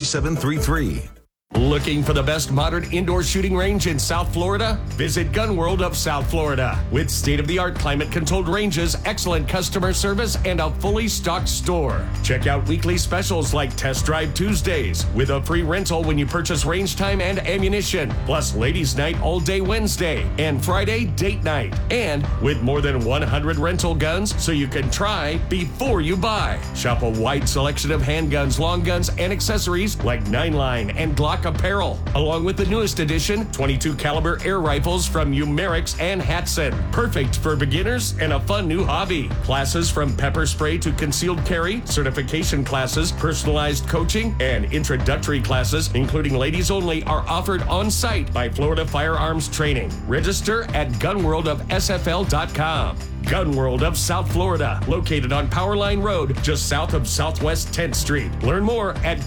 5733. Looking for the best modern indoor shooting range in South Florida? Visit Gun World of South Florida. With state-of-the-art climate-controlled ranges, excellent customer service, and a fully stocked store. Check out weekly specials like Test Drive Tuesdays with a free rental when you purchase range time and ammunition, plus Ladies' Night all day Wednesday and Friday date night. And with more than 100 rental guns so you can try before you buy. Shop a wide selection of handguns, long guns, and accessories like 9-line and Glock apparel, along with the newest edition 22 caliber air rifles from Umerix and Hatson. Perfect for beginners and a fun new hobby. Classes from pepper spray to concealed carry, certification classes, personalized coaching, and introductory classes, including ladies only, are offered on site by Florida Firearms Training. Register at gunworldofsfl.com. Gun World of South Florida, located on Powerline Road, just south of Southwest 10th Street. Learn more at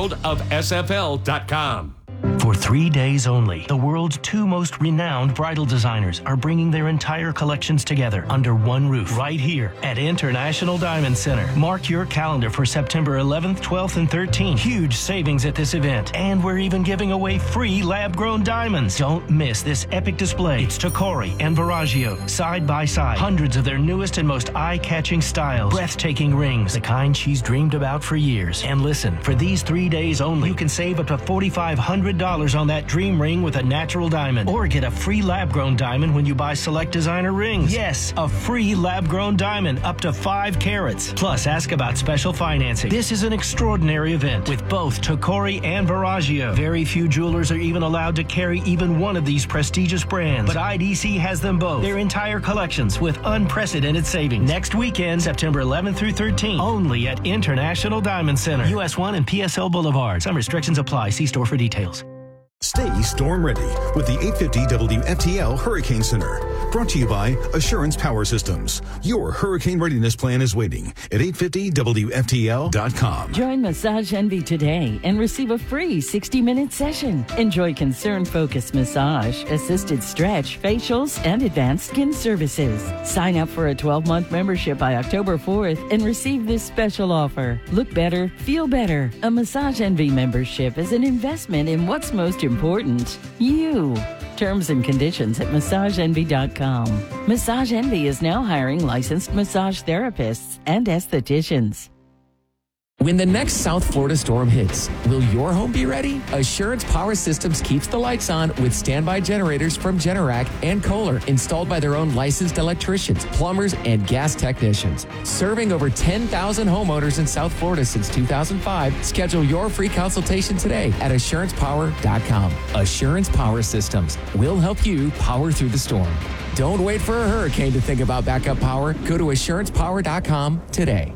gunworldofsfl.com. For 3 days only, the world's two most renowned bridal designers are bringing their entire collections together under one roof right here at International Diamond Center. Mark your calendar for September 11th, 12th, and 13th. Huge savings at this event, and we're even giving away free lab-grown diamonds. Don't miss this epic display. It's Tacori and Verragio, side by side. Hundreds of their newest and most eye-catching styles. Breathtaking rings, the kind she's dreamed about for years. And listen, for these 3 days only, you can save up to $4,500 on that dream ring with a natural diamond, or get a free lab-grown diamond when you buy select designer rings. Yes, a free lab-grown diamond up to 5 carats. Plus, ask about special financing. This is an extraordinary event with both Tacori and Verragio. Very few jewelers are even allowed to carry even one of these prestigious brands, but IDC has them both. Their entire collections with unprecedented savings. Next weekend, September 11th through 13th, only at International Diamond Center, US 1 and PSL Boulevard. Some restrictions apply. See store for details. Stay storm ready with the 850 WFTL Hurricane Center. Brought to you by Assurance Power Systems. Your hurricane readiness plan is waiting at 850WFTL.com. Join Massage Envy today and receive a free 60-minute session. Enjoy concern-focused massage, assisted stretch, facials, and advanced skin services. Sign up for a 12-month membership by October 4th and receive this special offer. Look better, feel better. A Massage Envy membership is an investment in what's most important, you. Terms and conditions at massageenvy.com. Massage Envy is now hiring licensed massage therapists and estheticians. When the next South Florida storm hits, will your home be ready? Assurance Power Systems keeps the lights on with standby generators from Generac and Kohler, installed by their own licensed electricians, plumbers, and gas technicians. Serving over 10,000 homeowners in South Florida since 2005, schedule your free consultation today at assurancepower.com. Assurance Power Systems will help you power through the storm. Don't wait for a hurricane to think about backup power. Go to assurancepower.com today.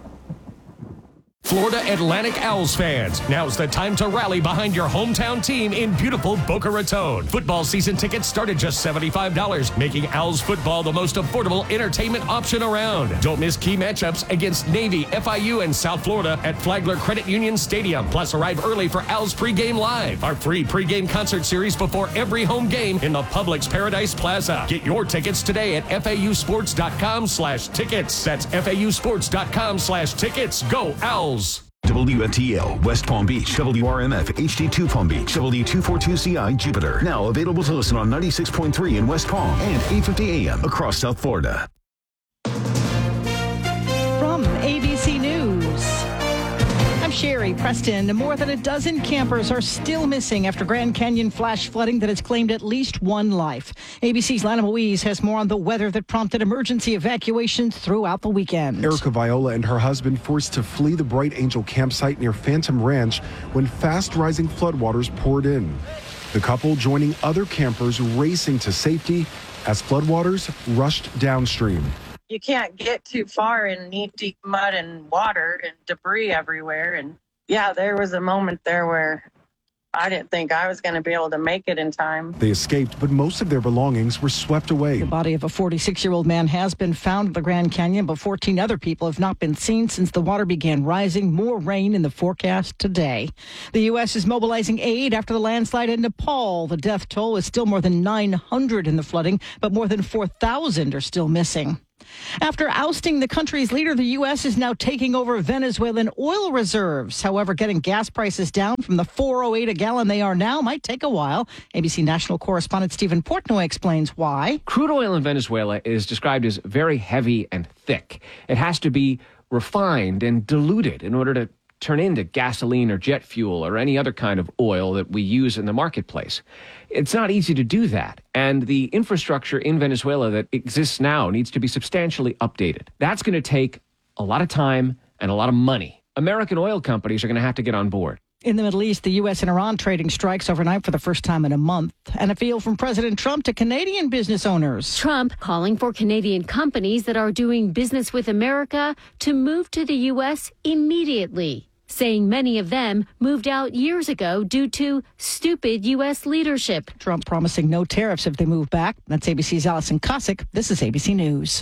Florida Atlantic Owls fans, now's the time to rally behind your hometown team in beautiful Boca Raton. Football season tickets start at just $75, making Owls football the most affordable entertainment option around. Don't miss key matchups against Navy, FIU, and South Florida at Flagler Credit Union Stadium. Plus, arrive early for Owls Pregame Live, our free pregame concert series before every home game in the Publix Paradise Plaza. Get your tickets today at FAUsports.com/tickets. That's FAUsports.com/tickets. Go Owls! WFTL West Palm Beach, WRMF HD2 Palm Beach, W242CI Jupiter. Now available to listen on 96.3 in West Palm and 850 AM across South Florida. From ABC News, I'm Sherry Preston. More than a dozen campers are still missing after Grand Canyon flash flooding that has claimed at least one life. ABC's Lana Louise has more on the weather that prompted emergency evacuations throughout the weekend. Erica Viola and her husband forced to flee the Bright Angel campsite near Phantom Ranch when fast-rising floodwaters poured in. The couple joining other campers racing to safety as floodwaters rushed downstream. You can't get too far in knee-deep mud and water and debris everywhere. And yeah, there was a moment there where I didn't think I was going to be able to make it in time. They escaped, but most of their belongings were swept away. The body of a 46-year-old man has been found in the Grand Canyon, but 14 other people have not been seen since the water began rising. More rain in the forecast today. The U.S. is mobilizing aid after the landslide in Nepal. The death toll is still more than 900 in the flooding, but more than 4,000 are still missing. After ousting the country's leader, the U.S. is now taking over Venezuelan oil reserves. However, getting gas prices down from the $4.08 a gallon they are now might take a while. ABC national correspondent Stephen Portnoy explains why. Crude oil in Venezuela is described as very heavy and thick. It has to be refined and diluted in order to turn into gasoline or jet fuel or any other kind of oil that we use in the marketplace. It's not easy to do that, and the infrastructure in Venezuela that exists now needs to be substantially updated. That's going to take a lot of time and a lot of money. American oil companies are going to have to get on board. In the Middle East, the U.S. and Iran trading strikes overnight for the first time in a month. And a feel from President Trump to Canadian business owners. Trump calling for Canadian companies that are doing business with America to move to the U.S. immediately, saying many of them moved out years ago due to stupid U.S. leadership. Trump promising no tariffs if they move back. That's ABC's Allison Cossack. This is ABC News.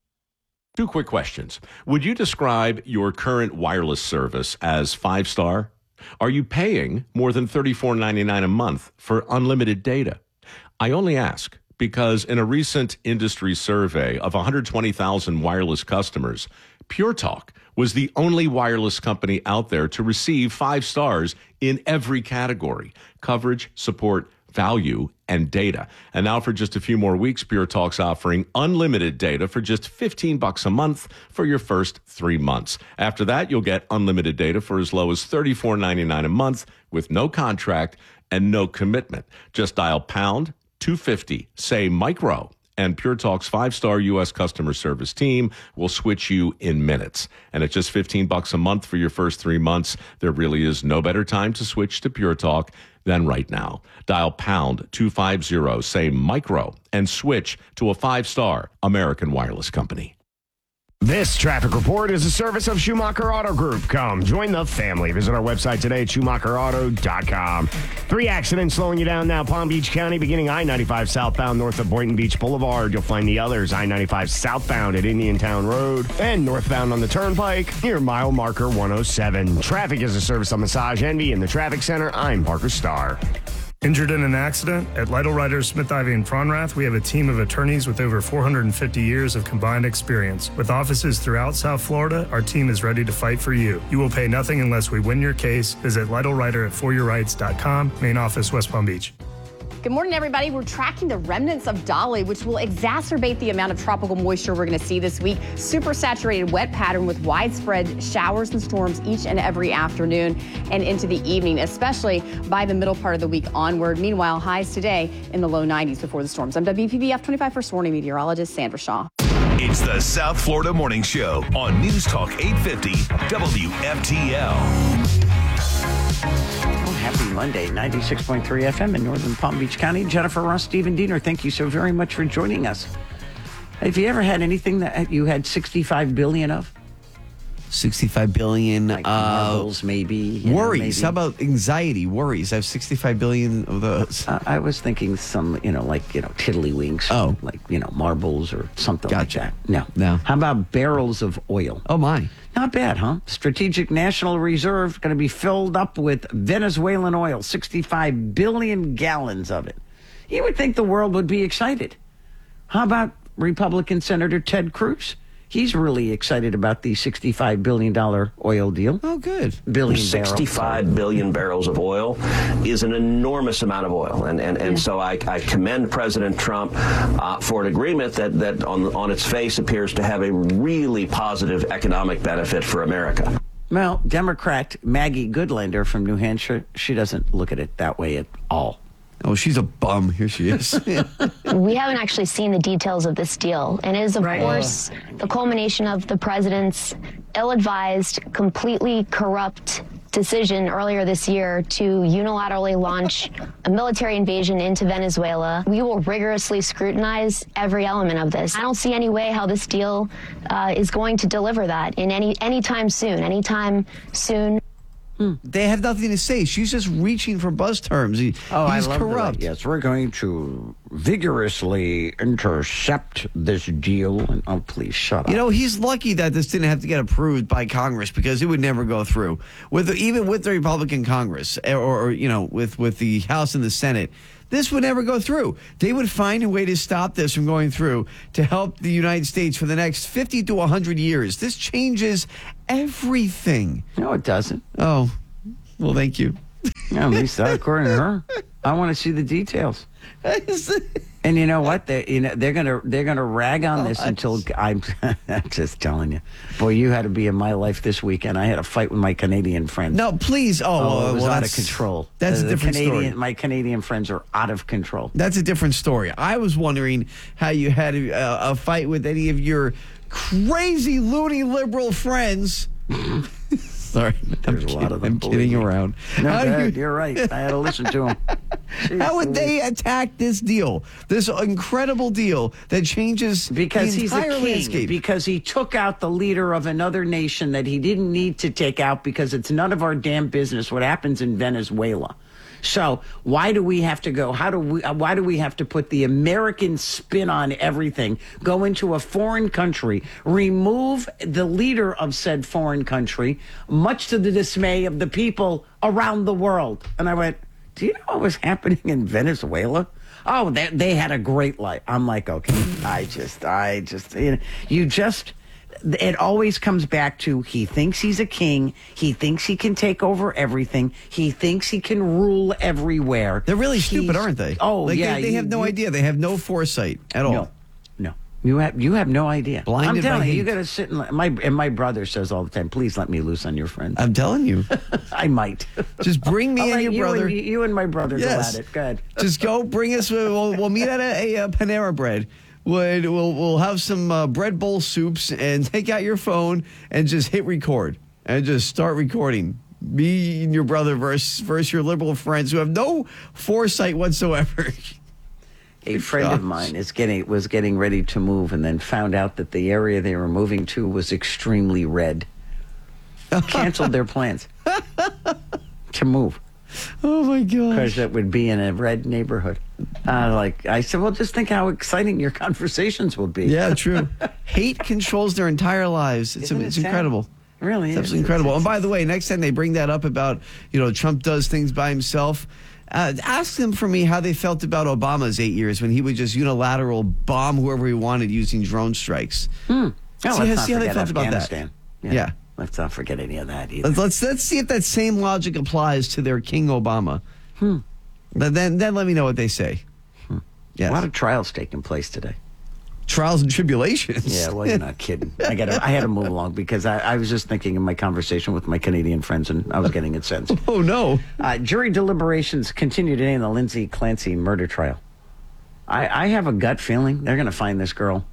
2 quick questions. Would you describe your current wireless service as 5-star? Are you paying more than $34.99 a month for unlimited data? I only ask because in a recent industry survey of 120,000 wireless customers, Pure Talk was the only wireless company out there to receive 5 stars in every category: coverage, support, value, and data. And now for just a few more weeks, Pure Talk's offering unlimited data for just $15 a month for your first 3 months. After that, you'll get unlimited data for as low as $34.99 a month with no contract and no commitment. Just dial pound 250, say micro, and Pure Talk's 5-star U.S. customer service team will switch you in minutes. And at just $15 a month for your first 3 months, there really is no better time to switch to Pure Talk than right now. Dial pound 250, say micro, and switch to a 5-star American wireless company. This traffic report is a service of Schumacher Auto Group. Come, join the family. Visit our website today at SchumacherAuto.com. 3 accidents slowing you down now. Palm Beach County, beginning I-95 southbound north of Boynton Beach Boulevard. You'll find the others, I-95 southbound at Indiantown Road and northbound on the Turnpike near mile marker 107. Traffic is a service of Massage Envy in the Traffic Center. I'm Parker Starr. Injured in an accident? At Lytle Writers, Smith, Ivy, and Fronrath, we have a team of attorneys with over 450 years of combined experience. With offices throughout South Florida, our team is ready to fight for you. You will pay nothing unless we win your case. Visit LytleWriter at foryourrights.com, main office, West Palm Beach. Good morning, everybody. We're tracking the remnants of Dolly, which will exacerbate the amount of tropical moisture we're going to see this week. Super saturated wet pattern with widespread showers and storms each and every afternoon and into the evening, especially by the middle part of the week onward. Meanwhile, highs today in the low 90s before the storms. I'm WPBF 25 First Warning meteorologist Sandra Shaw. It's the South Florida Morning Show on News Talk 850 WFTL. Happy Monday, 96.3 FM in northern Palm Beach County. Jennifer Ross, Stephen Diener, thank you so very much for joining us. Have you ever had anything that you had 65 billion of? 65 billion like marbles, maybe. Worries. How about anxiety? Worries. I have 65 billion of those. I was thinking some, tiddlywinks. Oh. Like, marbles or something Gotcha. like that. No. How about barrels of oil? Oh, my. Not bad, huh? Strategic National Reserve going to be filled up with Venezuelan oil, 65 billion gallons of it. You would think the world would be excited. How about Republican Senator Ted Cruz? He's really excited about the $65 billion oil deal. Oh, good. 65 billion barrels of oil is an enormous amount of oil. And so I commend President Trump for an agreement that on its face appears to have a really positive economic benefit for America. Well, Democrat Maggie Goodlander from New Hampshire, she doesn't look at it that way at all. Oh, she's a bum. Here she is. We haven't actually seen the details of this deal. And it is, of course, the culmination of the president's ill-advised, completely corrupt decision earlier this year to unilaterally launch a military invasion into Venezuela. We will rigorously scrutinize every element of this. I don't see any way how this deal is going to deliver that in anytime soon. They have nothing to say. She's just reaching for buzz terms. He's I love corrupt. Yes, we're going to vigorously intercept this deal. And please shut up. He's lucky that this didn't have to get approved by Congress because it would never go through. Even with the Republican Congress or with the House and the Senate, this would never go through. They would find a way to stop this from going through to help the United States for the next 50 to 100 years. This changes everything. No, it doesn't. Oh, well, thank you. Yeah, at least according to her. I want to see the details. And you know what? They're gonna rag on this until I'm just telling you. Boy, you had to be in my life this weekend. I had a fight with my Canadian friends. No, please. It was out of control. That's a different story. My Canadian friends are out of control. That's a different story. I was wondering how you had a fight with any of your crazy loony liberal friends. Sorry, there's a lot of them. I'm kidding around. No, you're right. I had to listen to them. How would they attack this deal? This incredible deal that changes because the entire he's a king, landscape. because he took out the leader of another nation that he didn't need to take out because it's none of our damn business what happens in Venezuela. So why do we have to go? Why do we have to put the American spin on everything? Go into a foreign country, remove the leader of said foreign country, much to the dismay of the people around the world. And I went, do you know what was happening in Venezuela? Oh, they had a great life. I'm like, okay, it always comes back to he thinks he's a king. He thinks he can take over everything. He thinks he can rule everywhere. They're really stupid, aren't they? Oh, yeah. They have no idea. They have no foresight at all. No. You have no idea. Blinded I'm telling by you, hate. you got to sit and my brother says all the time, please let me loose on your friends. I'm telling you. I might. Just bring me I'll and let your brother. You and my brother go at it. Go ahead. Just go bring us. We'll meet at a Panera Bread. We'll have some bread bowl soups and take out your phone and just hit record and just start recording. Me and your brother versus your liberal friends who have no foresight whatsoever. A friend of mine was getting ready to move and then found out that the area they were moving to was extremely red. Canceled their plans to move. Oh my gosh! Because it would be in a red neighborhood. I said, well, just think how exciting your conversations will be. Yeah, true. Hate controls their entire lives. It's incredible. It really is. It's absolutely incredible. And by the way, next time they bring that up about Trump does things by himself, ask them for me how they felt about Obama's 8 years when he would just unilateral bomb whoever he wanted using drone strikes. Oh, See how they felt about that. Yeah. Let's not forget any of that either. Let's see if that same logic applies to their King Obama. But then let me know what they say. Yes. A lot of trials taking place today. Trials and tribulations. Yeah, well, you're not kidding. I had to move along because I was just thinking of my conversation with my Canadian friends and I was getting incensed. Oh, no. Jury deliberations continue today in the Lindsay Clancy murder trial. I have a gut feeling they're going to find this girl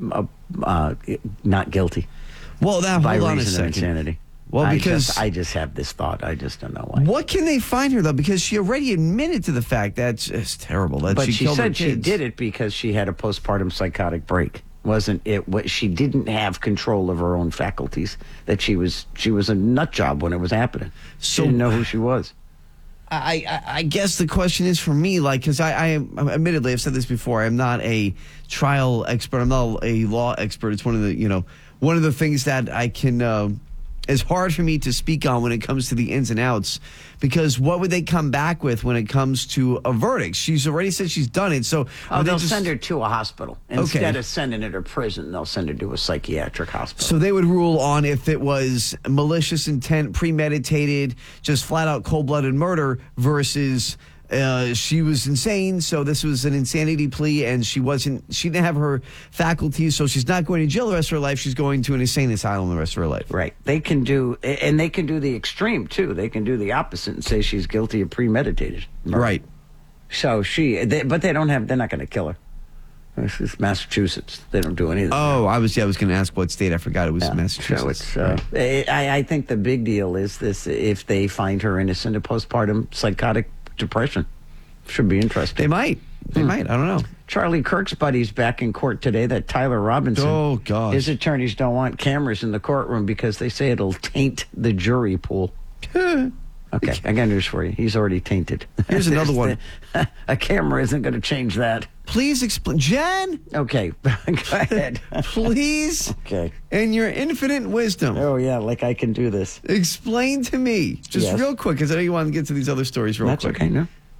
not guilty. Well, now by hold on a reason of second. insanity. Well, because I just have this thought. I just don't know why. What can they find her though? Because she already admitted to the fact that it's terrible that but she killed her said she kids. did it because she had a postpartum psychotic break. Wasn't it? What she didn't have control of her own faculties. That she was a nut job when it was happening. She didn't know who she was. I guess the question is for me, because I am, admittedly, I've said this before, I'm not a trial expert. I'm not a law expert. It's one of the things that I can, it's hard for me to speak on when it comes to the ins and outs, because what would they come back with when it comes to a verdict? She's already said she's done it. So they'll send her to a hospital. Instead of sending her to prison, they'll send her to a psychiatric hospital. So they would rule on if it was malicious intent, premeditated, just flat out cold-blooded murder versus she was insane. So this was an insanity plea and she didn't have her faculties. So she's not going to jail the rest of her life. She's going to an insane asylum the rest of her life. Right. They can do the extreme too. They can do the opposite and say she's guilty of premeditated murder. Right. So but they're not going to kill her. This is Massachusetts. They don't do anything. Oh, I was going to ask what state. I forgot it was Massachusetts. So I think the big deal is this: if they find her innocent of postpartum psychotic depression, should be interesting. They might. I don't know. Charlie Kirk's buddy's back in court today. That Tyler Robinson. Oh gosh. His attorneys don't want cameras in the courtroom because they say it'll taint the jury pool. Okay, I got news for you. He's already tainted. Here's another one. A camera isn't going to change that. Please explain, Jen. Okay, go ahead. Please. Okay. In your infinite wisdom. Oh yeah, like I can do this. Explain to me, just real quick, because I know you want to get to these other stories real quick. That's okay. No.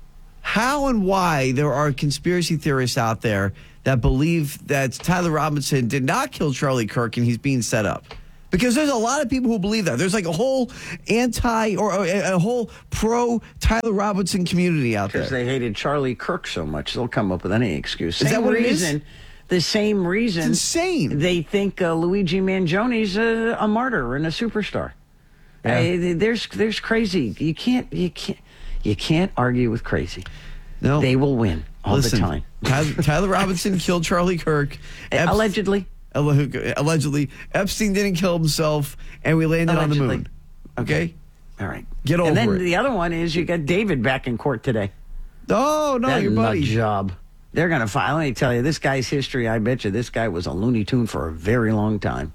how and why there are conspiracy theorists out there that believe that Tyler Robinson did not kill Charlie Kirk and he's being set up. Because there's a lot of people who believe that. There's like a whole a whole pro Tyler Robinson community out there. Because they hated Charlie Kirk so much, they'll come up with any excuse. Is that what it is? The same reason. It's insane. They think Luigi Mangioni's a martyr and a superstar. Yeah. There's crazy. You can't argue with crazy. No, they will win all the time. Tyler Robinson killed Charlie Kirk. Allegedly. Allegedly. Epstein didn't kill himself, and we landed on the moon. Okay? All right. Get over it. And then the other one is you got David back in court today. Oh, no, your buddy. Nut job. They're going to file. Let me tell you, this guy's history, I bet you this guy was a Looney Tune for a very long time.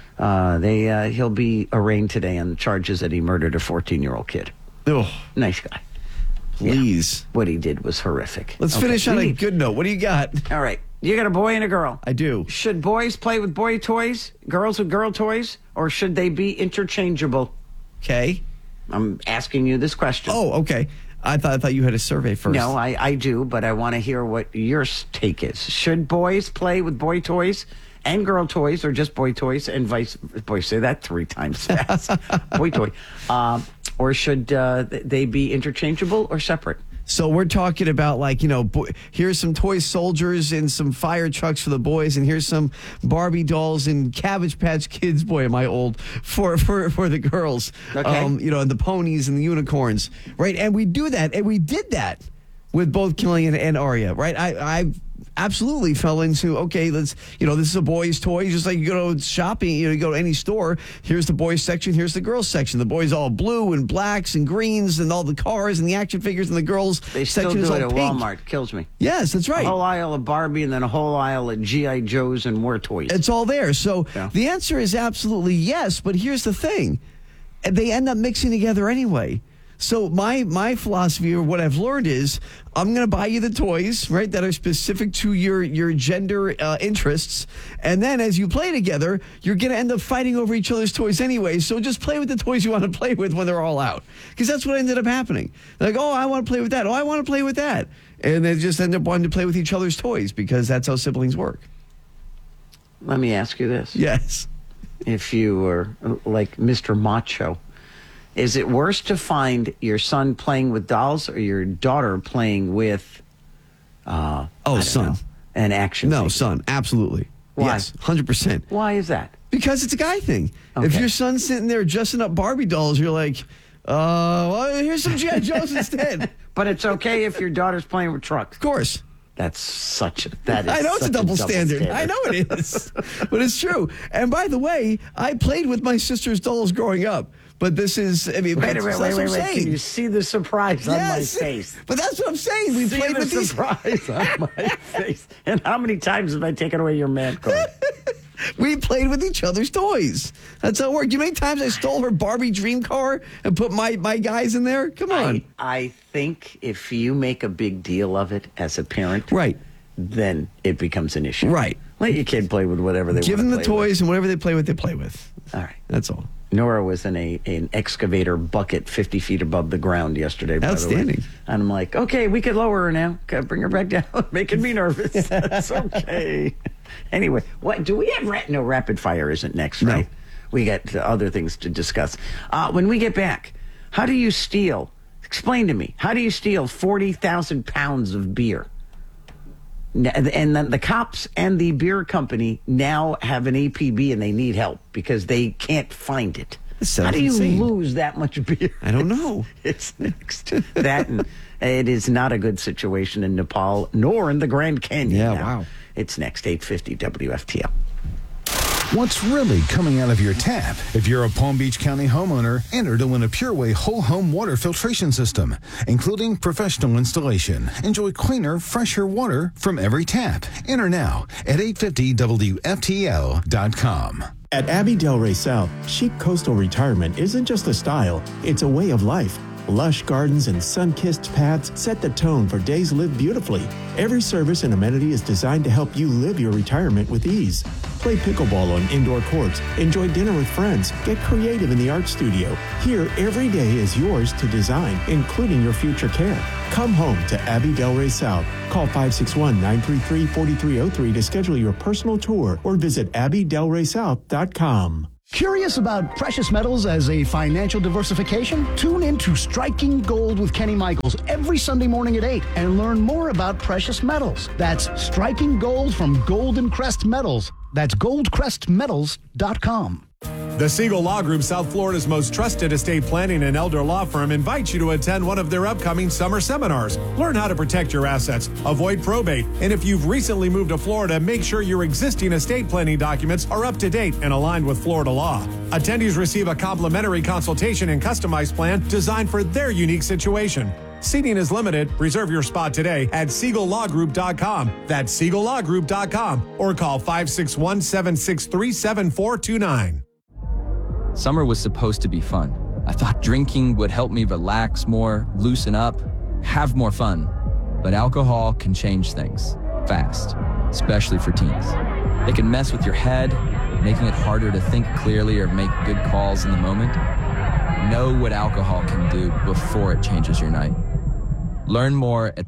He'll be arraigned today on the charges that he murdered a 14-year-old kid. Oh. Nice guy. Please. Yeah. What he did was horrific. Let's finish on a good note. What do you got? All right. You got a boy and a girl. I do. Should boys play with boy toys, girls with girl toys, or should they be interchangeable? Okay. I'm asking you this question. Oh, okay. I thought you had a survey first. No, I do, but I want to hear what your take is. Should boys play with boy toys and girl toys, or just boy toys and vice? Boy, say that 3 times fast. Boy toy. Or should they be interchangeable or separate? So we're talking about here's some toy soldiers and some fire trucks for the boys, and here's some Barbie dolls and Cabbage Patch Kids, boy, am I old, for the girls. Okay. And the ponies and the unicorns, right? And we do that, and we did that with both Killian and Arya, right? I absolutely fell into, okay, this is a boy's toy, just like you go shopping, you go to any store, here's the boys section, here's the girls section. The boys all blue and blacks and greens and all the cars and the action figures, and the girls they still section do is all it at pink. Walmart. Kills me. Yes, that's right. A whole aisle of Barbie and then a whole aisle of G.I. Joes and more toys. It's all there. So The answer is absolutely yes, but here's the thing. They end up mixing together anyway. So my philosophy, or what I've learned, is I'm going to buy you the toys, right, that are specific to your gender interests. And then as you play together, you're going to end up fighting over each other's toys anyway. So just play with the toys you want to play with when they're all out. Because that's what ended up happening. They're like, oh, I want to play with that. Oh, I want to play with that. And they just end up wanting to play with each other's toys because that's how siblings work. Let me ask you this. Yes. If you were like Mr. Macho, is it worse to find your son playing with dolls or your daughter playing with son. An action figure? Son, absolutely. Why? Yes, 100%. Why is that? Because it's a guy thing. Okay. If your son's sitting there dressing up Barbie dolls, you're like, well, here's some G.I. Joes instead. But it's okay if your daughter's playing with trucks. Of course. That is I know it's a such double standard. I know it is. But it's true. And by the way, I played with my sister's dolls growing up. But this is, I mean, wait. Can you see the surprise on my face? But that's what I'm saying. We played with these. Surprise on my face. And how many times have I taken away your man card? We played with each other's toys. That's how it worked. You know how many times I stole her Barbie dream car and put my guys in there? Come on. I think if you make a big deal of it as a parent, right, then it becomes an issue. Right. Let your kid play with whatever they want to play with. Give them the toys and whatever they play with, they play with. All right. That's all. Nora was in an excavator bucket 50 feet above the ground yesterday. Outstanding. By the way. And I'm like, okay, we could lower her now. Bring her back down. Making me nervous. That's okay. Anyway, what do we have? No, rapid fire isn't next, right? No. We got other things to discuss. When we get back, how do you steal? Explain to me. How do you steal 40,000 pounds of beer? And then the cops and the beer company now have an APB and they need help because they can't find it. How do you lose that much beer? I don't know. It's next. That and it is not a good situation in Nepal nor in the Grand Canyon. Yeah, now. wow. It's next, 8:50 WFTL. What's really coming out of your tap? If you're a Palm Beach County homeowner, enter to win a PureWay whole home water filtration system, including professional installation. Enjoy cleaner, fresher water from every tap. Enter now at 850WFTL.com. At Abbey Delray South, chic coastal retirement isn't just a style, it's a way of life. Lush gardens and sun-kissed paths set the tone for days lived beautifully. Every service and amenity is designed to help you live your retirement with ease. Play pickleball on indoor courts. Enjoy dinner with friends. Get creative in the art studio. Here, every day is yours to design, including your future care. Come home to Abbey Delray South. Call 561-933-4303 to schedule your personal tour or visit abbeydelraysouth.com. Curious about precious metals as a financial diversification? Tune in to Striking Gold with Kenny Michaels every Sunday morning at 8 and learn more about precious metals. That's Striking Gold from Golden Crest Metals. That's goldcrestmetals.com. The Siegel Law Group, South Florida's most trusted estate planning and elder law firm, invites you to attend one of their upcoming summer seminars. Learn how to protect your assets, avoid probate, and if you've recently moved to Florida, make sure your existing estate planning documents are up to date and aligned with Florida law. Attendees receive a complimentary consultation and customized plan designed for their unique situation. Seating is limited. Reserve your spot today at SiegelLawGroup.com. That's SiegelLawGroup.com or call 561-763-7429. Summer was supposed to be fun. I thought drinking would help me relax more, loosen up, have more fun. But alcohol can change things fast, especially for teens. It can mess with your head, making it harder to think clearly or make good calls in the moment. Know what alcohol can do before it changes your night. Learn more at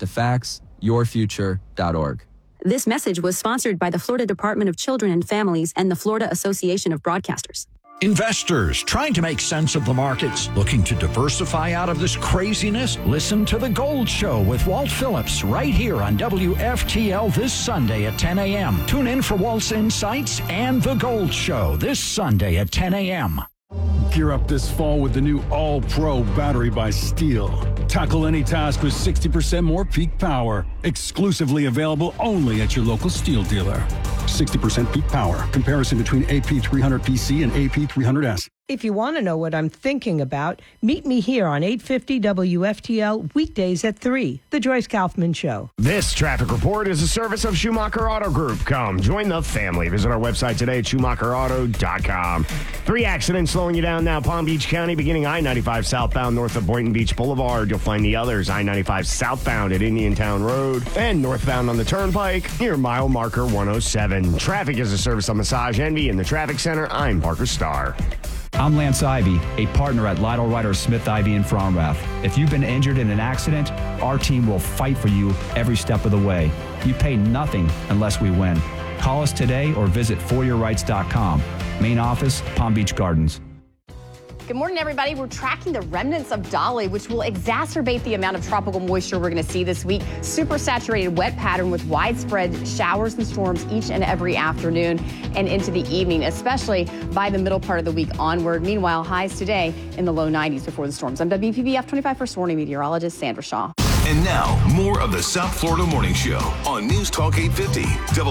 thefactsyourfuture.org. This message was sponsored by the Florida Department of Children and Families and the Florida Association of Broadcasters. Investors trying to make sense of the markets, looking to diversify out of this craziness? Listen to The Gold Show with Walt Phillips right here on WFTL this Sunday at 10 a.m. Tune in for Walt's insights and The Gold Show this Sunday at 10 a.m. Gear up this fall with the new All-Pro battery by Steel. Tackle any task with 60% more peak power. Exclusively available only at your local Steel dealer. 60% peak power. Comparison between AP300PC and AP300S. If you want to know what I'm thinking about, meet me here on 850 WFTL weekdays at 3, The Joyce Kaufman Show. This traffic report is a service of Schumacher Auto Group. Come, join the family. Visit our website today at SchumacherAuto.com. 3 accidents slowing you down now. Palm Beach County, beginning I-95 southbound north of Boynton Beach Boulevard. You'll find the others, I-95 southbound at Indiantown Road and northbound on the Turnpike near mile marker 107. Traffic is a service of Massage Envy in the Traffic Center. I'm Parker Starr. I'm Lance Ivy, a partner at Lytle Ryder Smith Ivy in Fromrath. If you've been injured in an accident, our team will fight for you every step of the way. You pay nothing unless we win. Call us today or visit foryourrights.com. Main office, Palm Beach Gardens. Good morning, everybody. We're tracking the remnants of Dolly, which will exacerbate the amount of tropical moisture we're going to see this week. Super saturated wet pattern with widespread showers and storms each and every afternoon and into the evening, especially by the middle part of the week onward. Meanwhile, highs today in the low 90s before the storms. I'm WPBF 25 First Warning meteorologist Sandra Shaw. And now, more of the South Florida Morning Show on News Talk 850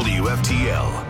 WFTL.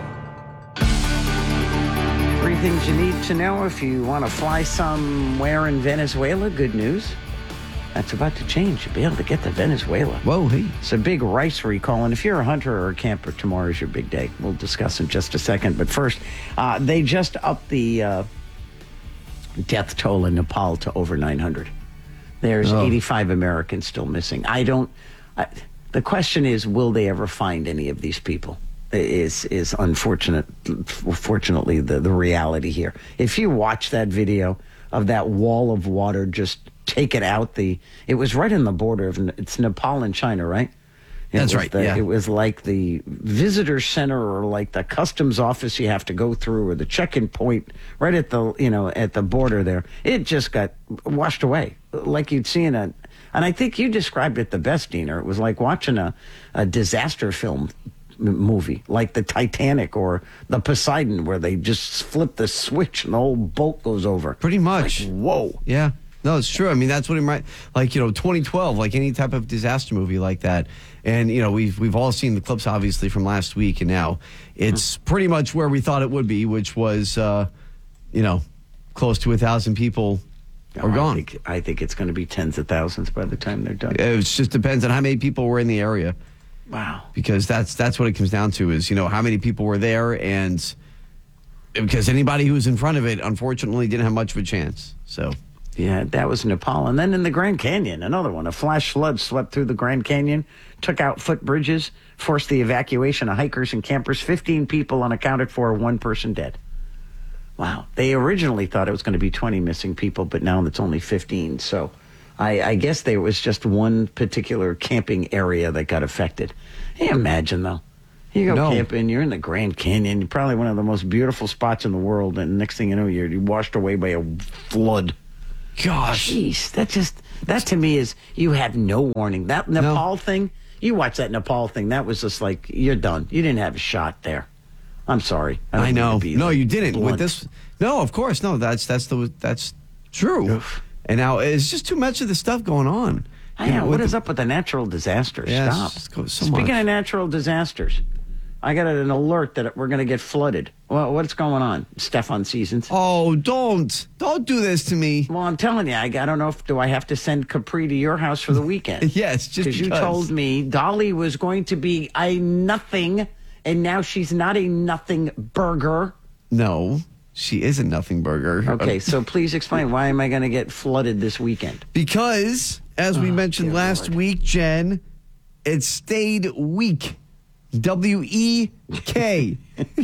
3 things you need to know if you want to fly somewhere in Venezuela. Good news. That's about to change. You'll be able to get to Venezuela. Whoa, hey. It's a big rice recall. And if you're a hunter or a camper, tomorrow is your big day. We'll discuss in just a second. But first, they just upped the death toll in Nepal to over 900. There's 85 Americans still missing. The question is, will they ever find any of these people? Is unfortunately the reality here. If you watch that video of that wall of water just take it out, it was right in the border of, it's Nepal and China, right? That's right. Yeah. It was like the visitor center or like the customs office you have to go through or the check-in point right at the border there. It just got washed away like you'd see in and I think you described it the best, Diener. It was like watching a disaster film movie like the Titanic or the Poseidon where they just flip the switch and the whole boat goes over. Pretty much. Like, whoa. Yeah. No, it's true. I mean, that's what it might, 2012, like any type of disaster movie like that. And, we've all seen the clips, obviously, from last week. And now it's pretty much where we thought it would be, which was, close to 1,000 people are gone. I think it's going to be tens of thousands by the time they're done. It just depends on how many people were in the area. Wow. Because that's what it comes down to is, how many people were there. And because anybody who was in front of it, unfortunately, didn't have much of a chance. So Yeah, that was Nepal. And then in the Grand Canyon, another one. A flash flood swept through the Grand Canyon, took out footbridges, forced the evacuation of hikers and campers. 15 people unaccounted for, 1 person dead. Wow. They originally thought it was going to be 20 missing people, but now it's only 15. So I guess there was just one particular camping area that got affected. Can you imagine, though? You go camping, you're in the Grand Canyon, you're probably one of the most beautiful spots in the world, and next thing you know, you're washed away by a flood. Gosh. Jeez, that to me is, you had no warning. That Nepal thing, you watch that Nepal thing, that was just like, you're done. You didn't have a shot there. I'm sorry. I know. No, you didn't. blunt. With this, no, of course, no. That's true. Oof. And now it's just too much of the stuff going on. What is up with the natural disasters? Yeah, Stop. Speaking of natural disasters, I got an alert that we're going to get flooded. Well, what's going on? Stefan Seasons. Oh, don't do this to me. Well, I'm telling you, I don't know do I have to send Capri to your house for the weekend? Yes, just because you told me Dolly was going to be a nothing, and now she's not a nothing burger. No, she is a nothing burger. Okay, so please explain, why am I going to get flooded this weekend? Because, as we mentioned last week, Jen, it stayed weak. W-E-K.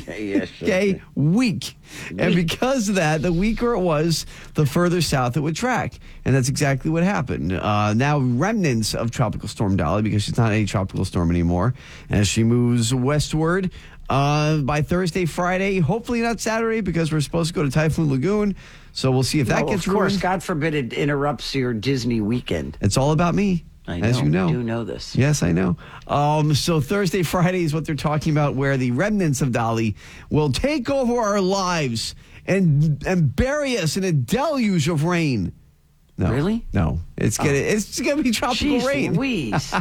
Okay, weak. And because of that, the weaker it was, the further south it would track. And that's exactly what happened. Now, remnants of Tropical Storm Dolly, because she's not a tropical storm anymore, as she moves westward by Thursday, Friday, hopefully not Saturday, because we're supposed to go to Typhoon Lagoon. So we'll see if that gets ruined. Of course, God forbid it interrupts your Disney weekend. It's all about me. I know, as you know. I do know this. Yes, I know. So Thursday, Friday is what they're talking about, where the remnants of Dolly will take over our lives and bury us in a deluge of rain. No, really? No, it's gonna be tropical rain. Louise.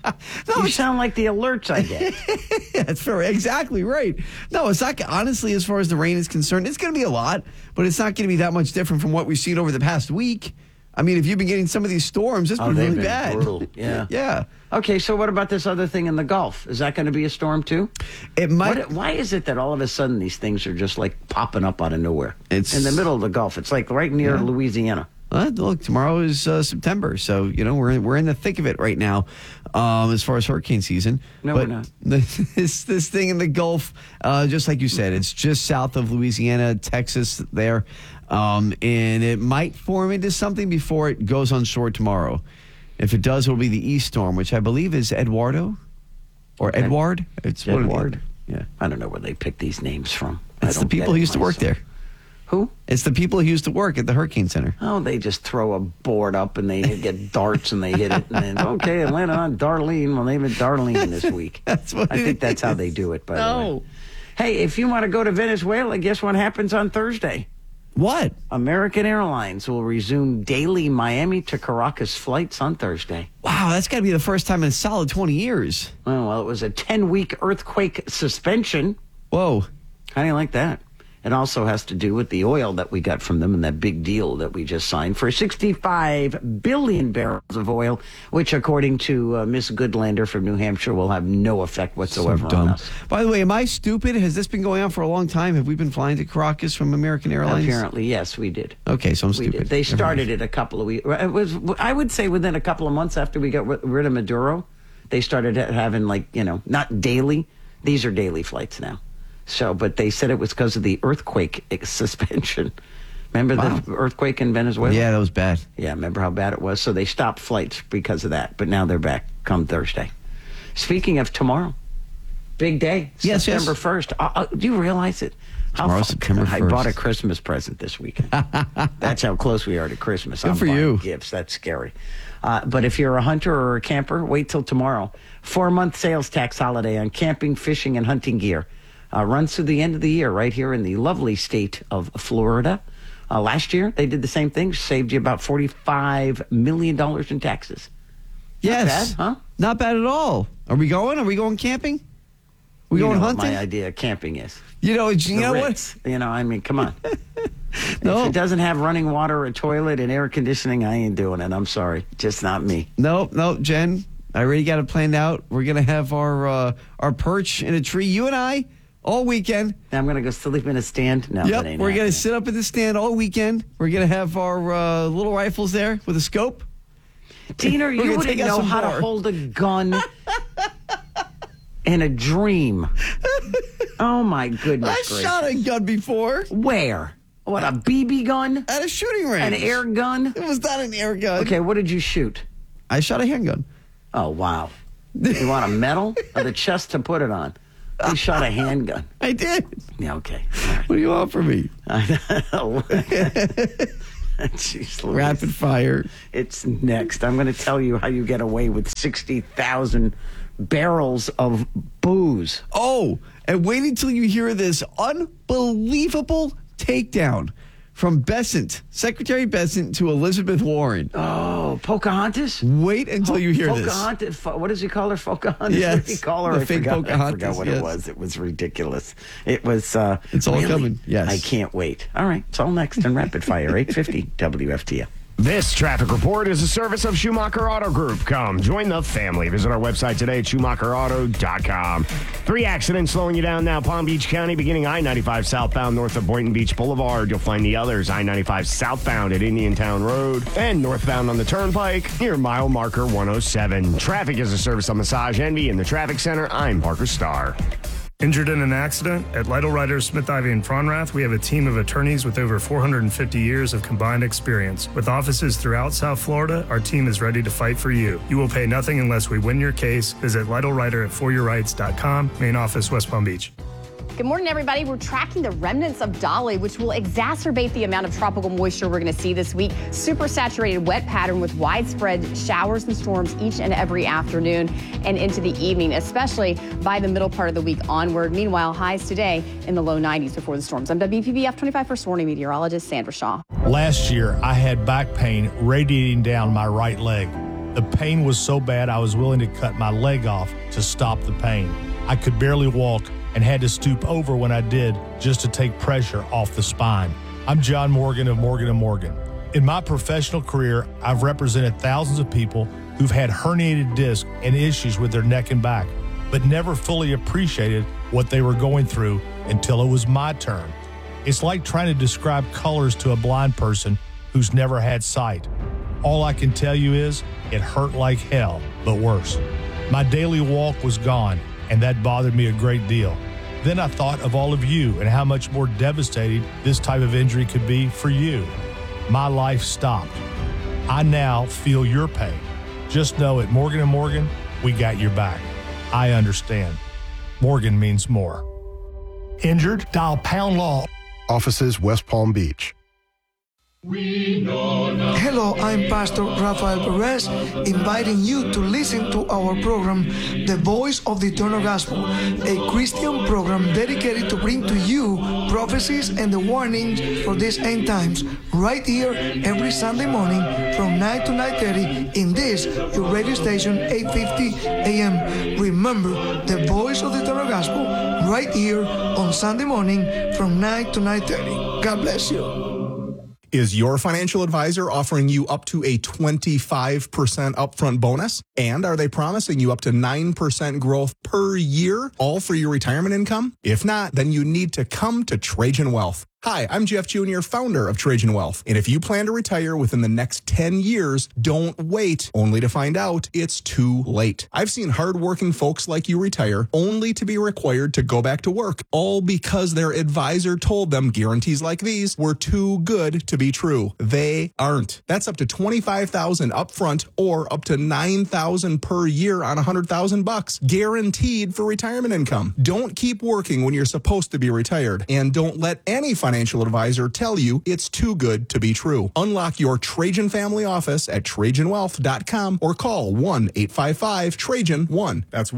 You sound like the alerts I get. That's fair. Exactly right. No, it's not. Honestly, as far as the rain is concerned, it's going to be a lot, but it's not going to be that much different from what we've seen over the past week. I mean, if you've been getting some of these storms, it's been really bad. Brutal. Yeah. Yeah. Okay, so what about this other thing in the Gulf? Is that going to be a storm too? It might. Why is it that all of a sudden these things are just like popping up out of nowhere? It's in the middle of the Gulf. It's like right near Louisiana. Look, tomorrow is September, so we're in the thick of it right now, as far as hurricane season. No, but we're not. This thing in the Gulf, just like you said, it's just south of Louisiana, Texas, there, and it might form into something before it goes on shore tomorrow. If it does, it'll be the East Storm, which I believe is Eduardo or Edward. It's Edward. Yeah, I don't know where they pick these names from. It's the people who used to work there. Who? It's the people who used to work at the Hurricane Center. Oh, they just throw a board up and they get darts and they hit it. And then, okay, it landed on Darlene. We'll name it Darlene this week. I think that's how they do it, by the way. Hey, if you want to go to Venezuela, guess what happens on Thursday? What? American Airlines will resume daily Miami to Caracas flights on Thursday. Wow, that's got to be the first time in a solid 20 years. Oh, well, it was a 10-week earthquake suspension. Whoa. How do you like that? It also has to do with the oil that we got from them and that big deal that we just signed for 65 billion barrels of oil, which, according to Miss Goodlander from New Hampshire, will have no effect whatsoever on us. By the way, am I stupid? Has this been going on for a long time? Have we been flying to Caracas from American Airlines? Apparently, yes, we did. Okay, so I'm stupid. They started it a couple of weeks. It was, I would say, within a couple of months after we got rid of Maduro, they started having, not daily. These are daily flights now. So, but they said it was because of the earthquake suspension. Remember the earthquake in Venezuela? Yeah, that was bad. Yeah, remember how bad it was? So they stopped flights because of that. But now they're back come Thursday. Speaking of tomorrow, big day, yes, September 1st. Do you realize it? Tomorrow's September 1st. I bought a Christmas present this weekend. That's how close we are to Christmas. Good for you. Gifts. That's scary. But if you're a hunter or a camper, wait till tomorrow. 4-month sales tax holiday on camping, fishing, and hunting gear. Runs through the end of the year right here in the lovely state of Florida. Last year, they did the same thing, saved you about $45 million in taxes. Yes. Not bad, huh? Not bad at all. Are we going? Are we going camping? We going hunting? What my idea of camping is. You know Ritz. What? Come on. No. If it doesn't have running water, a toilet, and air conditioning, I ain't doing it. I'm sorry. Just not me. No, Jen. I already got it planned out. We're going to have our perch in a tree. You and I, all weekend. I'm going to go sleep in a stand? No, Yep, that ain't we're going happening. to sit up in the stand all weekend. We're going to have our little rifles there with a scope. Diener, you wouldn't know how to hold a gun in a dream. Oh, my goodness I gracious. shot a gun before. Where? What, a BB gun? At a shooting range. An air gun? It was not an air gun. Okay, what did you shoot? I shot a handgun. Oh, wow. You want a medal or the chest to put it on? I shot a handgun. I did. Yeah, okay. What do you want from me? I know. Jeez Louise. Rapid fire. It's next. I'm going to tell you how you get away with 60,000 barrels of booze. Oh, and wait until you hear this unbelievable takedown from Besant, Secretary Besant, to Elizabeth Warren. Oh, Pocahontas? Wait until you hear Pocahontas, this. What does he call her? Pocahontas? Yes, What did he call her? the I fake forgot, Pocahontas, I forgot what yes. it was. It was ridiculous. It was... It's all really? coming, yes. I can't wait. All right, it's all next in Rapid Fire, 850 WFTL. This traffic report is a service of Schumacher Auto Group. Come, join the family. Visit our website today at SchumacherAuto.com. 3 accidents slowing you down now. Palm Beach County, beginning I-95 southbound north of Boynton Beach Boulevard. You'll find the others, I-95 southbound at Indiantown Road and northbound on the Turnpike near mile marker 107. Traffic is a service of Massage Envy in the Traffic Center. I'm Parker Starr. Injured in an accident? At Lytle Ryder, Smith, Ivy, and Fronrath, we have a team of attorneys with over 450 years of combined experience. With offices throughout South Florida, our team is ready to fight for you. You will pay nothing unless we win your case. Visit Lytle Ryder at foryourrights.com, main office, West Palm Beach. Good morning, everybody. We're tracking the remnants of Dolly, which will exacerbate the amount of tropical moisture we're going to see this week. Super saturated wet pattern with widespread showers and storms each and every afternoon and into the evening, especially by the middle part of the week onward. Meanwhile, highs today in the low 90s before the storms. I'm WPBF 25 First Warning meteorologist Sandra Shaw. Last year, I had back pain radiating down my right leg. The pain was so bad I was willing to cut my leg off to stop the pain. I could barely walk and had to stoop over when I did just to take pressure off the spine. I'm John Morgan of Morgan & Morgan. In my professional career, I've represented thousands of people who've had herniated discs and issues with their neck and back, but never fully appreciated what they were going through until it was my turn. It's like trying to describe colors to a blind person who's never had sight. All I can tell you is it hurt like hell, but worse. My daily walk was gone, and that bothered me a great deal. Then I thought of all of you and how much more devastating this type of injury could be for you. My life stopped. I now feel your pain. Just know at Morgan & Morgan, we got your back. I understand. Morgan means more. Injured? Dial Pound Law. Offices West Palm Beach. Hello, I'm Pastor Rafael Perez, inviting you to listen to our program, The Voice of the Eternal Gospel, a Christian program dedicated to bring to you prophecies and the warnings for these end times, right here every Sunday morning from 9 to 9:30 in this, your radio station, 850 AM. Remember, The Voice of the Eternal Gospel, right here on Sunday morning from 9 to 9:30. God bless you. Is your financial advisor offering you up to a 25% upfront bonus? And are they promising you up to 9% growth per year, all for your retirement income? If not, then you need to come to Trajan Wealth. Hi, I'm Jeff Jr., founder of Trajan Wealth. And if you plan to retire within the next 10 years, don't wait only to find out it's too late. I've seen hardworking folks like you retire only to be required to go back to work, all because their advisor told them guarantees like these were too good to be true. They aren't. That's up to $25,000 upfront or up to $9,000 per year on $100,000 guaranteed for retirement income. Don't keep working when you're supposed to be retired, and don't let any financial advisor tell you it's too good to be true. Unlock your Trajan family office at TrajanWealth.com or call 1-855-TRAJAN-1. That's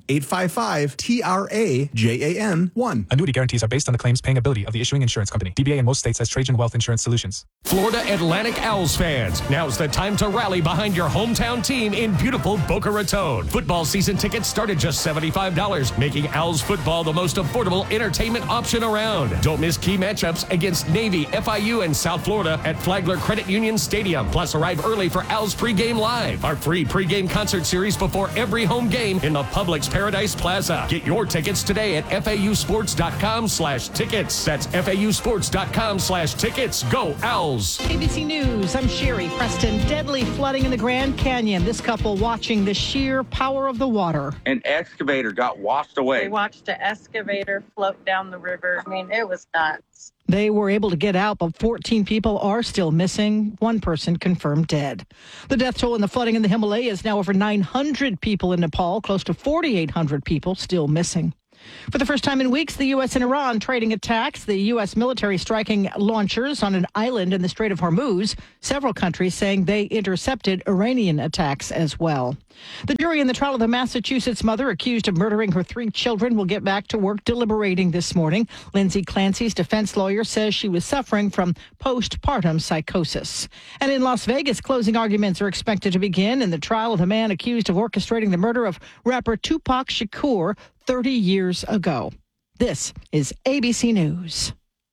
1-855-TRAJAN-1. Annuity guarantees are based on the claims paying ability of the issuing insurance company. DBA in most states has Trajan Wealth Insurance Solutions. Florida Atlantic Owls fans, now's the time to rally behind your hometown team in beautiful Boca Raton. Football season tickets start at just $75, making Owls football the most affordable entertainment option around. Don't miss key matchups matchups against Navy, FIU, and South Florida at Flagler Credit Union Stadium. Plus, arrive early for Al's Pregame Live, our free pregame concert series before every home game in the Publix Paradise Plaza. Get your tickets today at FAUsports.com/tickets. That's FAUsports.com/tickets. Go Owls! ABC News, I'm Sherry Preston. Deadly flooding in the Grand Canyon. This couple watching the sheer power of the water. An excavator got washed away. We watched an excavator float down the river. I mean, it was nuts. They were able to get out, but 14 people are still missing. One person confirmed dead. The death toll in the flooding in the Himalayas now over 900 people in Nepal, close to 4,800 people still missing. For the first time in weeks, the U.S. and Iran trading attacks, the U.S. military striking launchers on an island in the Strait of Hormuz, several countries saying they intercepted Iranian attacks as well. The jury in the trial of the Massachusetts mother accused of murdering her 3 children will get back to work deliberating this morning. Lindsay Clancy's defense lawyer says she was suffering from postpartum psychosis. And in Las Vegas, closing arguments are expected to begin in the trial of the man accused of orchestrating the murder of rapper Tupac Shakur 30 years ago. This is ABC News.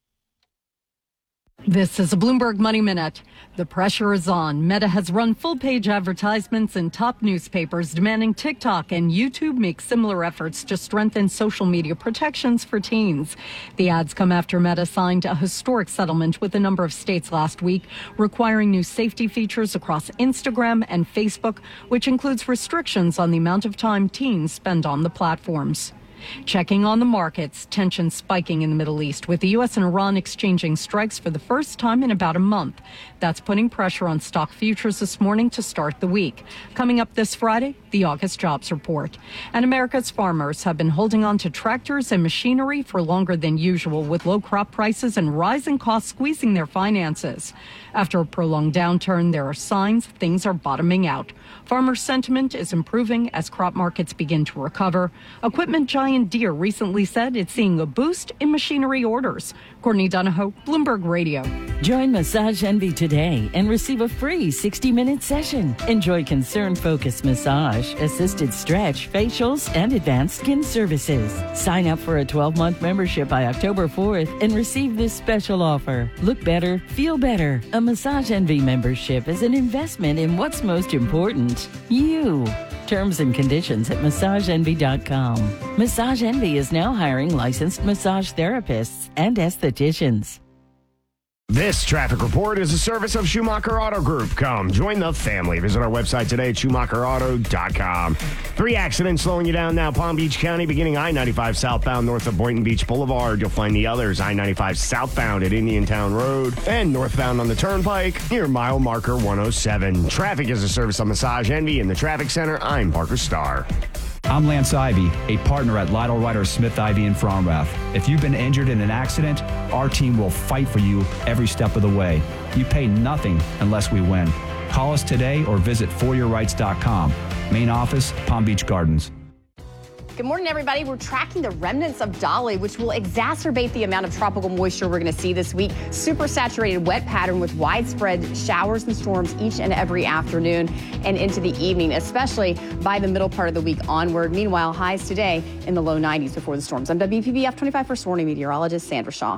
This is a Bloomberg Money Minute. The pressure is on. Meta has run full-page advertisements in top newspapers demanding TikTok and YouTube make similar efforts to strengthen social media protections for teens. The ads come after Meta signed a historic settlement with a number of states last week, requiring new safety features across Instagram and Facebook, which includes restrictions on the amount of time teens spend on the platforms. Checking on the markets, tension spiking in the Middle East, with the U.S. and Iran exchanging strikes for the first time in about a month. That's putting pressure on stock futures this morning to start the week. Coming up this Friday, the August jobs report. And America's farmers have been holding on to tractors and machinery for longer than usual, with low crop prices and rising costs squeezing their finances. After a prolonged downturn, there are signs things are bottoming out. Farmer sentiment is improving as crop markets begin to recover. Equipment giant Deere recently said it's seeing a boost in machinery orders. Courtney Donahoe, Bloomberg Radio. Join Massage Envy today and receive a free 60-minute session. Enjoy concern-focused massage, assisted stretch, facials, and advanced skin services. Sign up for a 12-month membership by October 4th and receive this special offer. Look better, feel better. A Massage Envy membership is an investment in what's most important, you. Terms and conditions at MassageEnvy.com. Massage Envy is now hiring licensed massage therapists and estheticians. This traffic report is a service of Schumacher Auto Group. Come join the family. Visit our website today at SchumacherAuto.com. 3 accidents slowing you down now. Palm Beach County, beginning I-95 southbound north of Boynton Beach Boulevard. You'll find the others I-95 southbound at Indiantown Road and northbound on the Turnpike near mile marker 107. Traffic is a service of Massage Envy in the Traffic Center. I'm Parker Starr. I'm Lance Ivy, a partner at Lytle Ryder Smith Ivy in Fromrath. If you've been injured in an accident, our team will fight for you every step of the way. You pay nothing unless we win. Call us today or visit foryourrights.com. Main office, Palm Beach Gardens. Good morning, everybody. We're tracking the remnants of Dolly, which will exacerbate the amount of tropical moisture we're going to see this week. Super saturated wet pattern with widespread showers and storms each and every afternoon and into the evening, especially by the middle part of the week onward. Meanwhile, highs today in the low 90s before the storms. I'm WPBF 25 First Warning meteorologist Sandra Shaw.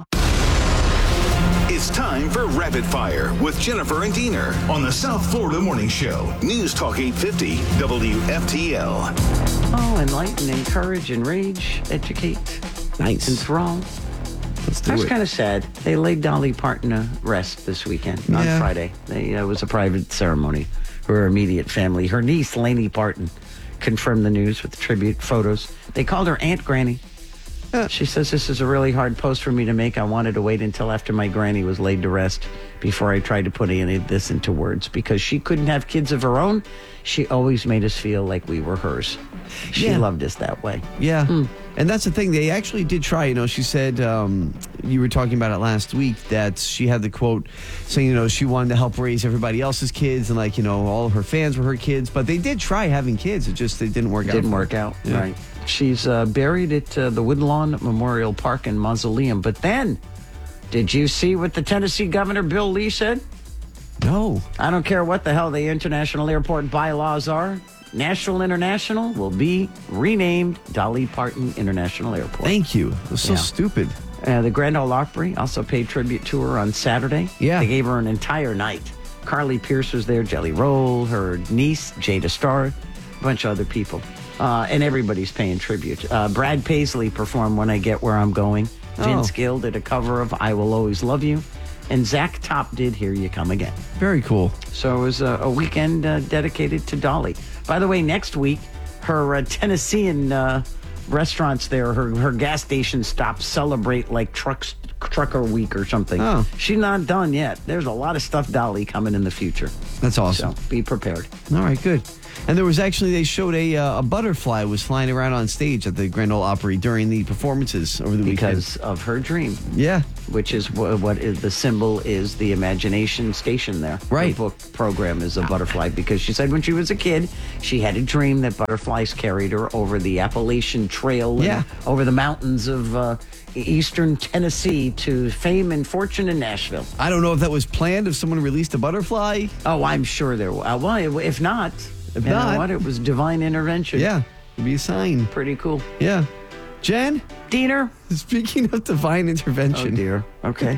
It's time for Rapid Fire with Jennifer and Diener on the South Florida Morning Show. News Talk 850 WFTL. Oh, enlighten, encourage, enrage, educate, enthrall. Let's do That's it. kind of sad. They laid Dolly Parton to rest this weekend, on Friday. It was a private ceremony for her immediate family. Her niece, Lainey Parton, confirmed the news with tribute photos. They called her Aunt Granny. She says, this is a really hard post for me to make. I wanted to wait until after my granny was laid to rest before I tried to put any of this into words. Because she couldn't have kids of her own, she always made us feel like we were hers. She loved us that way. Yeah. And that's the thing. They actually did try. She said, you were talking about it last week, that she had the quote saying, she wanted to help raise everybody else's kids and, all of her fans were her kids. But they did try having kids. It didn't work out. Didn't work out, right. She's buried at the Woodlawn Memorial Park and Mausoleum. But then, did you see what the Tennessee Governor Bill Lee said? No. I don't care what the hell the international airport bylaws are. Nashville International will be renamed Dolly Parton International Airport. Thank you. It was so stupid. The Grand Ole Opry also paid tribute to her on Saturday. Yeah. They gave her an entire night. Carly Pierce was there, Jelly Roll, her niece, Jada Starr, a bunch of other people. And everybody's paying tribute. Brad Paisley performed When I Get Where I'm Going. Vince Gill did a cover of I Will Always Love You. And Zach Top did Here You Come Again. Very cool. So it was a weekend dedicated to Dolly. By the way, next week, her Tennessean restaurants there, her gas station stops celebrate like Trucker Week or something. Oh. She's not done yet. There's a lot of stuff Dolly coming in the future. That's awesome. So be prepared. All right, good. And there was actually, they showed a butterfly was flying around on stage at the Grand Ole Opry during the performances over the weekend. Because of her dream. Yeah. Which is what is the symbol is the imagination station there. Right. The book program is a butterfly because she said when she was a kid, she had a dream that butterflies carried her over the Appalachian Trail and over the mountains of eastern Tennessee to fame and fortune in Nashville. I don't know if that was planned, if someone released a butterfly. Oh, I'm sure there was. Well, if not, you know what? It was divine intervention. Yeah, it'd be a sign. Pretty cool. Yeah. Jen? Diener? Speaking of divine intervention. Oh, dear. Okay.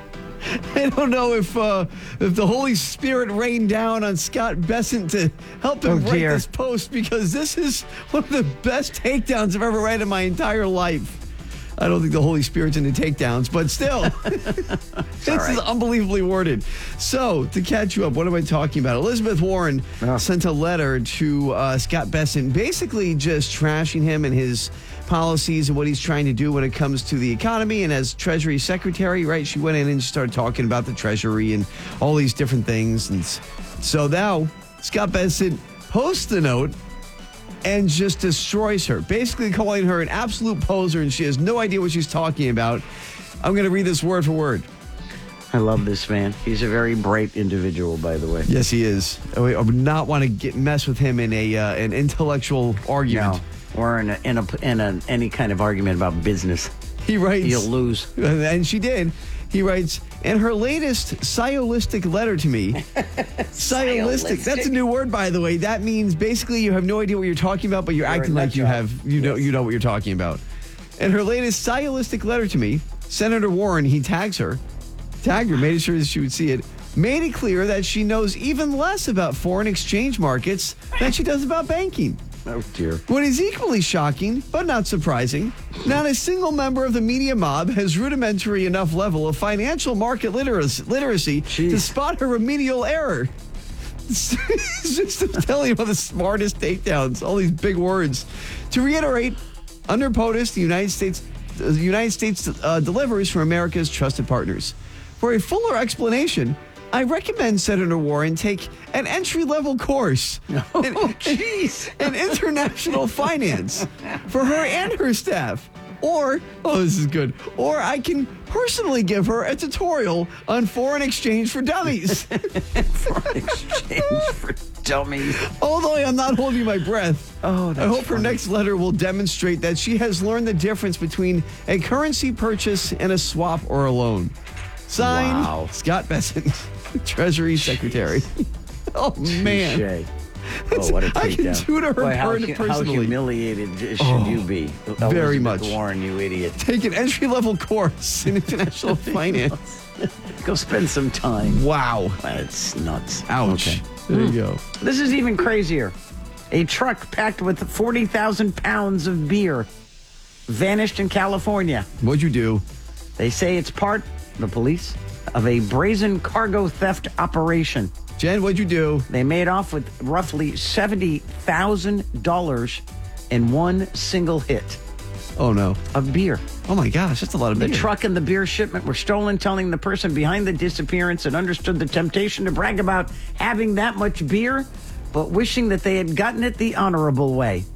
I don't know if the Holy Spirit rained down on Scott Bessent to help him write this post, because this is one of the best takedowns I've ever read in my entire life. I don't think the Holy Spirit's into takedowns, but still, this is unbelievably worded. So, to catch you up, what am I talking about? Elizabeth Warren sent a letter to Scott Bessent, basically just trashing him and his policies and what he's trying to do when it comes to the economy. And as Treasury Secretary, right, she went in and started talking about the Treasury and all these different things. And so now Scott Bessent posts the note and just destroys her, basically calling her an absolute poser, and she has no idea what she's talking about. I'm going to read this word for word. I love this man. He's a very bright individual, by the way. Yes, he is. I would not want to mess with him in an intellectual argument. No, or in any kind of argument about business. He writes, you'll lose. And she did. He writes, in her latest siolistic letter to me, siolistic, that's a new word, by the way. That means basically you have no idea what you're talking about, but you're acting like you know what you're talking about. In her latest siolistic letter to me, Senator Warren, he tagged her, made sure that she would see it, made it clear that she knows even less about foreign exchange markets than she does about banking. Oh, dear. What is equally shocking, but not surprising, not a single member of the media mob has rudimentary enough level of financial market literacy to spot her remedial error. It's just telling you about the smartest takedowns, all these big words. To reiterate, under POTUS, the United States delivers for America's trusted partners. For a fuller explanation, I recommend Senator Warren take an entry-level course in international finance for her and her staff. Or, this is good, or I can personally give her a tutorial on foreign exchange for dummies. Foreign exchange for dummies. Although I'm not holding my breath, I hope her next letter will demonstrate that she has learned the difference between a currency purchase and a swap or a loan. Signed, Scott Bessent, Treasury Secretary. Oh, man. Oh, what a takedown. I can tutor her personally. How humiliated should you be? Very much. Warren, you idiot. Take an entry-level course in international finance. Go spend some time. Wow. That's nuts. Ouch. Okay. There you go. This is even crazier. A truck packed with 40,000 pounds of beer vanished in California. What'd you do? They say it's part, the police, of a brazen cargo theft operation. Jen, what'd you do? They made off with roughly $70,000 in one single hit. Oh, no. Of beer. Oh, my gosh. That's a lot of beer. The truck and the beer shipment were stolen, telling the person behind the disappearance had understood the temptation to brag about having that much beer, but wishing that they had gotten it the honorable way.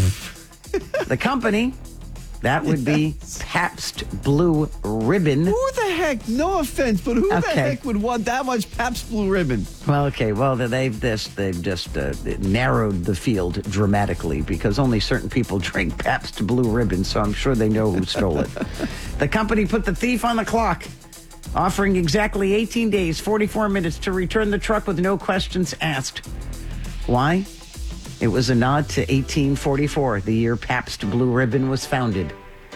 The company, that would be Pabst Blue Ribbon. Who the heck, no offense, but who the heck would want that much Pabst Blue Ribbon? Well, they've just narrowed the field dramatically because only certain people drink Pabst Blue Ribbon, so I'm sure they know who stole it. The company put the thief on the clock, offering exactly 18 days, 44 minutes to return the truck with no questions asked. Why? It was a nod to 1844, the year Pabst Blue Ribbon was founded.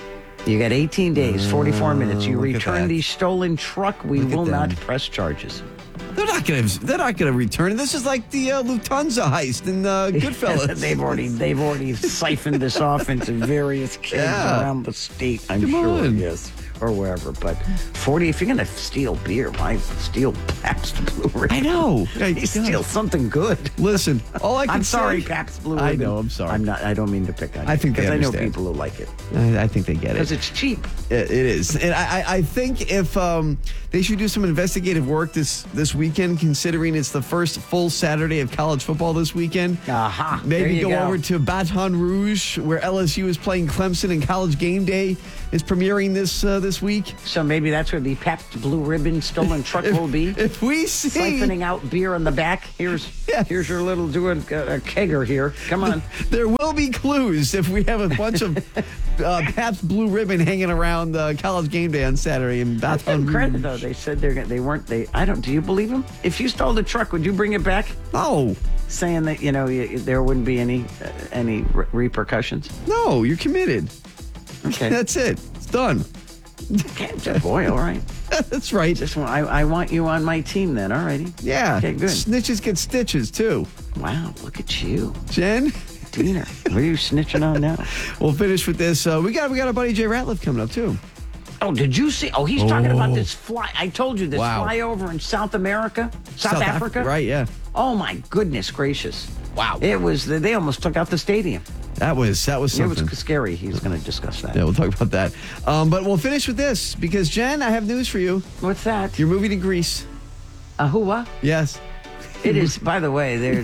You got 18 days, 44 minutes. You look at return that. the stolen truck, we Look at will not them. press charges. They're not gonna return it. This is like the Lufthansa heist in Goodfellas. they've already siphoned this off into various kegs around the state, I'm Come sure. on. Yes. Or wherever. But 40, if you're going to steal beer, why steal Pabst Blue Ribbon? I know. You steal something good. Listen, all I can I'm sorry, say, Pabst Blue Ribbon. I know, I'm sorry. I don't mean to pick on you. I think they because I know understand. people who like it. I think they get it. Because it's cheap. It is. And I think if they should do some investigative work this weekend, considering it's the first full Saturday of college football this weekend. Aha. Maybe There you go over to Baton Rouge, where LSU is playing Clemson, and College Game Day is premiering this week. So maybe that's where the Pabst Blue Ribbon stolen truck will be. If we see siphoning out beer in the back, here's your little doing a kegger here. Come on. There will be clues if we have a bunch of Pabst Blue Ribbon hanging around College Game Day on Saturday in Baton Rouge. Credit though, they said they weren't. I don't. Do you believe them? If you stole the truck, would you bring it back? No. Saying that there wouldn't be any repercussions. No, you're committed. Okay, that's it. It's done. Okay, boy, all right. That's right. I want you on my team then. All righty. Yeah. Okay, good. Snitches get stitches too. Wow, look at you, Jen. Diener. What are you snitching on now? We'll finish with this. We got our buddy Jay Ratliff coming up too. Oh, did you see? Oh, he's talking about this fly. I told you this flyover in South America, South Africa. Right? Yeah. Oh my goodness gracious! Wow. It was. They almost took out the stadium. That was something. It was scary. He's going to discuss that. Yeah, we'll talk about that. But we'll finish with this because Jen, I have news for you. What's that? You're moving to Greece. What? Yes. It is. By the way,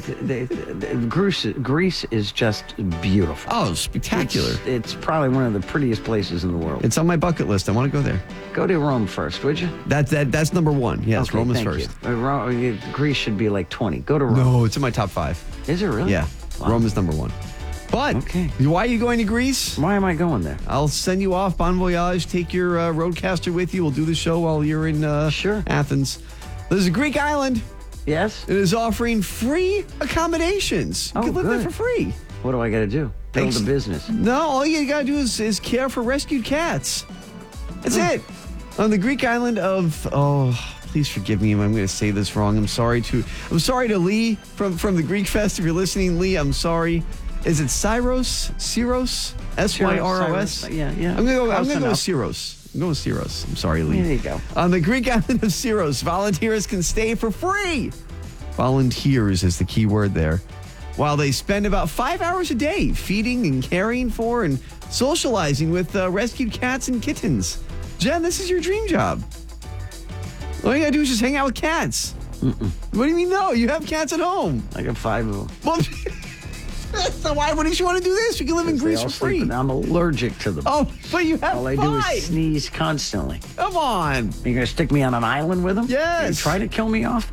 Greece is just beautiful. Oh, spectacular! It's probably one of the prettiest places in the world. It's on my bucket list. I want to go there. Go to Rome first, would you? That's number one. Yes, okay, Rome is thank first. You. Greece should be like 20. Go to Rome. No, it's in my top 5. Is it really? Yeah. Wow. Rome is number 1. But why are you going to Greece? Why am I going there? I'll send you off. Bon voyage. Take your roadcaster with you. We'll do the show while you're in Athens. There's a Greek island. Yes. It is offering free accommodations. You can live there for free. What do I got to do? Build a business. No, all you got to do is care for rescued cats. That's it. On the Greek island of please forgive me if I'm going to say this wrong. I'm sorry to Lee from the Greek Fest. If you're listening, Lee, I'm sorry. Is it Syros? Syros? Syros? Yeah. I'm going to go with Syros. I'm going with Syros. I'm sorry, Lee. There you go. On the Greek island of Syros, volunteers can stay for free. Volunteers is the key word there. While they spend about 5 hours a day feeding and caring for and socializing with rescued cats and kittens. Jen, this is your dream job. All you got to do is just hang out with cats. What do you mean no? You have cats at home. I got 5 of them. Well, so why wouldn't you want to do this? You can live in Greece for free. I'm allergic to them. Oh, but you have All I 5. do is sneeze constantly. Come on. You're going to stick me on an island with them? Yes. And try to kill me off?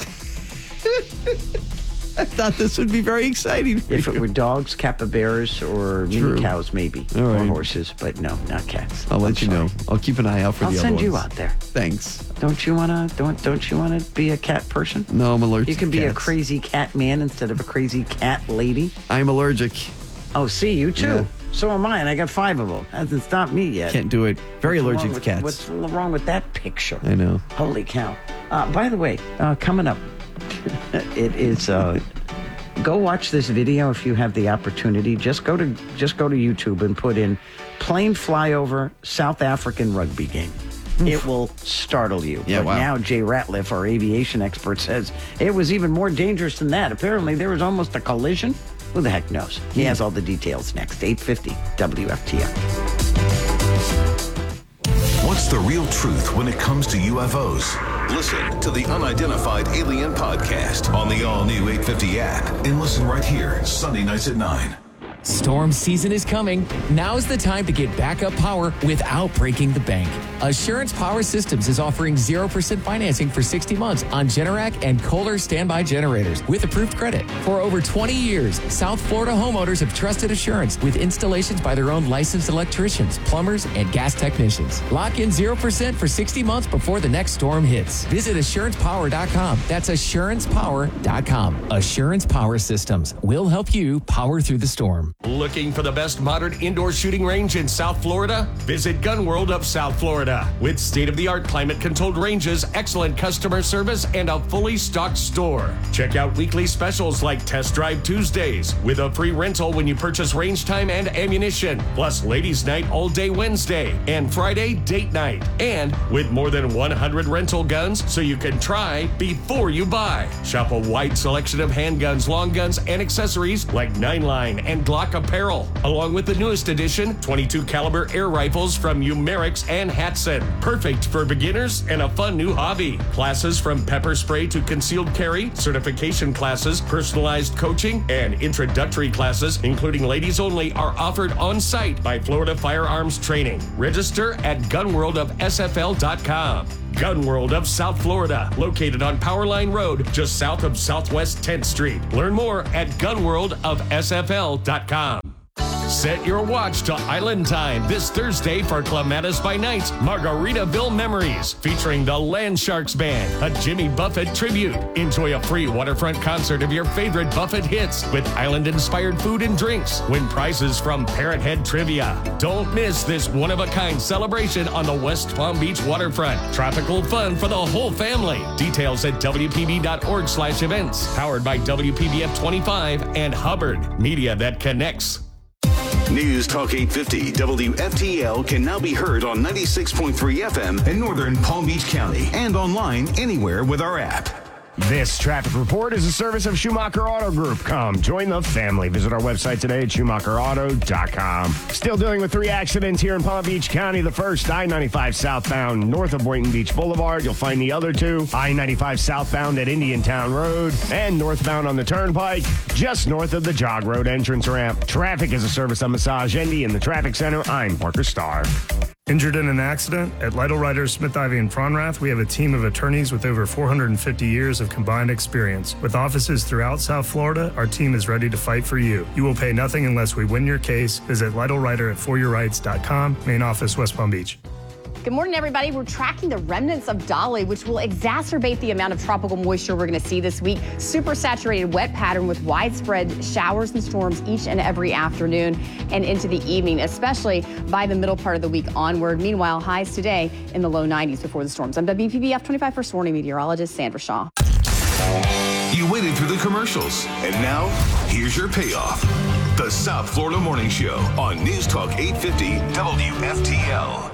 I thought this would be very exciting. If it were dogs, capybaras, or mini cows, maybe. All right. Or horses, but no, not cats. I'll let you know. I'll keep an eye out for I'll the other send you ones. out there. Thanks. Don't you wanna be a cat person? No, I'm allergic. You can to be a cats. crazy cat man instead of a crazy cat lady. I'm allergic. Oh, see, you too. Yeah. So am I, and I got 5 of them. Hasn't stopped me yet. Can't do it. Very allergic to cats. What's wrong with that picture? I know. Holy cow! By the way, coming up, it is. Go watch this video if you have the opportunity. Just go to YouTube and put in plane flyover South African rugby game. It will startle you. Yeah, but wow. now Jay Ratliff, our aviation expert, says it was even more dangerous than that. Apparently, there was almost a collision. Who the heck knows? He has all the details next. 8:50 WFTL. What's the real truth when it comes to UFOs? Listen to the Unidentified Alien Podcast on the all-new 850 app and listen right here, Sunday nights at 9. Storm season is coming. Now's the time to get backup power without breaking the bank. Assurance Power Systems is offering 0% financing for 60 months on Generac and Kohler standby generators with approved credit. For over 20 years, South Florida homeowners have trusted Assurance with installations by their own licensed electricians, plumbers, and gas technicians. Lock in 0% for 60 months before the next storm hits. Visit AssurancePower.com. That's AssurancePower.com. Assurance Power Systems will help you power through the storm. Looking for the best modern indoor shooting range in South Florida? Visit Gun World of South Florida. With state-of-the-art climate-controlled ranges, excellent customer service, and a fully stocked store. Check out weekly specials like Test Drive Tuesdays with a free rental when you purchase range time and ammunition, plus Ladies' Night all day Wednesday and Friday date night. And with more than 100 rental guns so you can try before you buy. Shop a wide selection of handguns, long guns, and accessories like 9-line and Glock apparel, along with the newest edition 22 caliber air rifles from Umerix and Hatson. Perfect for beginners and a fun new hobby. Classes from pepper spray to concealed carry, certification classes, personalized coaching, and introductory classes, including ladies only, are offered on site by Florida Firearms Training. Register at gunworldofsfl.com. Gun World of South Florida, located on Powerline Road, just south of Southwest 10th Street. Learn more at gunworldofsfl.com. Set your watch to Island Time this Thursday for Clematis by Night's Margaritaville Memories, featuring the Land Sharks Band, a Jimmy Buffett tribute. Enjoy a free waterfront concert of your favorite Buffett hits with island-inspired food and drinks. Win prizes from Parrot Head Trivia. Don't miss this one-of-a-kind celebration on the West Palm Beach waterfront. Tropical fun for the whole family. Details at WPB.org/events. Powered by WPBF 25 and Hubbard, media that connects. News Talk 850 WFTL can now be heard on 96.3 FM in northern Palm Beach County and online anywhere with our app. This traffic report is a service of Schumacher Auto Group. Come join the family. Visit our website today at SchumacherAuto.com. Still dealing with 3 accidents here in Palm Beach County. The first, I-95 southbound north of Boynton Beach Boulevard. You'll find the other 2, I-95 southbound at Indiantown Road and northbound on the Turnpike, just north of the Jog Road entrance ramp. Traffic is a service of Massage Envy in the Traffic Center. I'm Parker Starr. Injured in an accident? At Lytle Ryder, Smith, Ivy, and Fronrath, we have a team of attorneys with over 450 years of combined experience. With offices throughout South Florida, our team is ready to fight for you. You will pay nothing unless we win your case. Visit Lytle Ryder at foryourrights.com. Main office, West Palm Beach. Good morning, everybody. We're tracking the remnants of Dolly, which will exacerbate the amount of tropical moisture we're going to see this week. Super saturated wet pattern with widespread showers and storms each and every afternoon and into the evening, especially by the middle part of the week onward. Meanwhile, highs today in the low 90s before the storms. I'm WPBF 25 First Warning meteorologist Sandra Shaw. You waited through the commercials, and now here's your payoff. The South Florida Morning Show on News Talk 850 WFTL.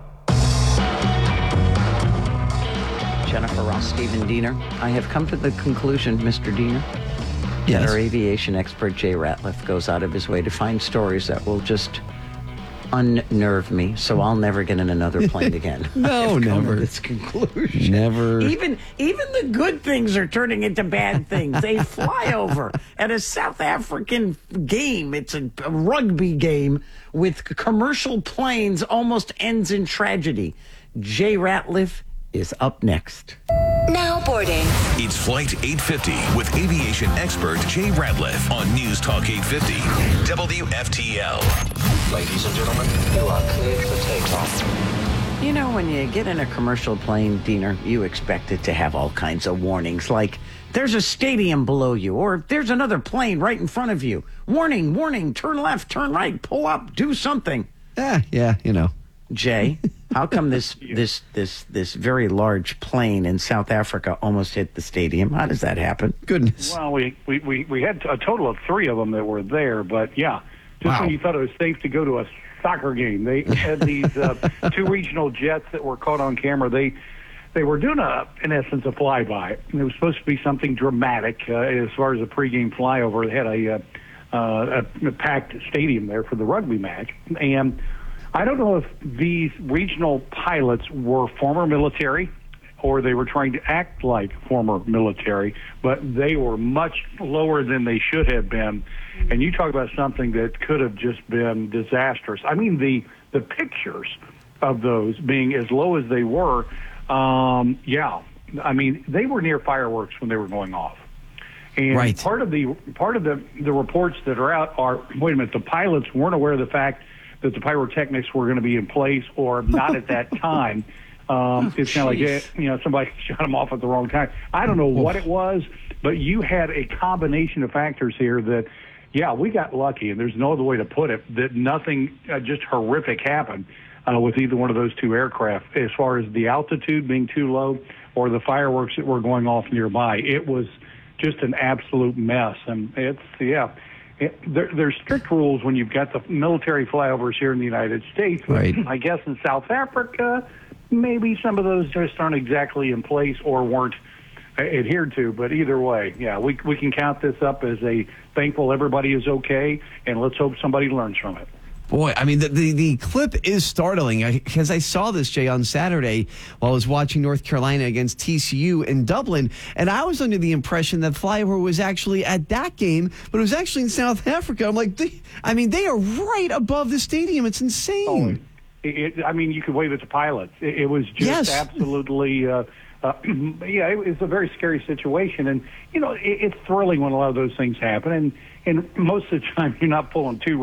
Jennifer Ross, Stephen Diener. I have come to the conclusion, Mr. Diener, that our aviation expert Jay Ratliff goes out of his way to find stories that will just unnerve me, so I'll never get in another plane again. No, never. This conclusion. Never. Even the good things are turning into bad things. A flyover at a South African game. It's a rugby game with commercial planes almost ends in tragedy. Jay Ratliff is up next. Now boarding. It's Flight 850 with aviation expert Jay Ratliff on News Talk 850 WFTL. Ladies and gentlemen, you are cleared for takeoff. You know, when you get in a commercial plane, Diener, you expect it to have all kinds of warnings, like there's a stadium below you, or there's another plane right in front of you. Warning, warning, turn left, turn right, pull up, do something. Yeah, you know. Jay, how come this very large plane in South Africa almost hit the stadium? How does that happen? Goodness. Well, we had a total of 3 of them that were there, but yeah, just when you thought it was safe to go to a soccer game, they had these 2 regional jets that were caught on camera. They were doing in essence, a flyby. And it was supposed to be something dramatic as far as a pregame flyover. They had a packed stadium there for the rugby match, and I don't know if these regional pilots were former military or they were trying to act like former military, but they were much lower than they should have been. And you talk about something that could have just been disastrous. I mean, the pictures of those being as low as they were, yeah, I mean, they were near fireworks when they were going off. And right. part of the reports that are out are, wait a minute, the pilots weren't aware of the fact that the pyrotechnics were going to be in place or not at that time. It's kind of like, somebody shot them off at the wrong time. I don't know what it was, but you had a combination of factors here that, yeah, we got lucky, and there's no other way to put it, that nothing just horrific happened with either one of those two aircraft as far as the altitude being too low or the fireworks that were going off nearby. It was just an absolute mess. And there's strict rules when you've got the military flyovers here in the United States. Right. I guess in South Africa, maybe some of those just aren't exactly in place or weren't adhered to. But either way, yeah, we can count this up as a thankful everybody is okay, and let's hope somebody learns from it. Boy, I mean, the clip is startling because I saw this, Jay, on Saturday while I was watching North Carolina against TCU in Dublin, and I was under the impression that flyover was actually at that game, but it was actually in South Africa. I'm like, they are right above the stadium. It's insane. I mean, you could wave at the pilots. It was just absolutely... it was a very scary situation, and it's thrilling when a lot of those things happen, and most of the time you're not pulling two